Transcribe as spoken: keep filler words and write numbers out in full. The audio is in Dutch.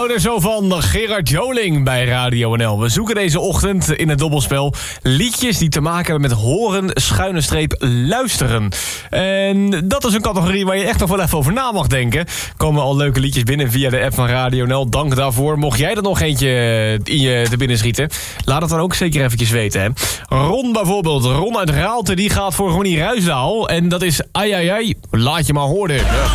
houden zo van Gerard Joling bij Radio N L. We zoeken deze ochtend in het dobbelspel liedjes die te maken hebben met horen, schuine streep, luisteren. En dat is een categorie waar je echt nog wel even over na mag denken. Komen al leuke liedjes binnen via de app van Radio N L. Dank daarvoor. Mocht jij er nog eentje in je te binnen schieten, laat het dan ook zeker eventjes weten. Hè? Ron bijvoorbeeld, Ron uit Raalte, die gaat voor Ronnie Ruisdaal. En dat is ai ai ai, laat je maar horen.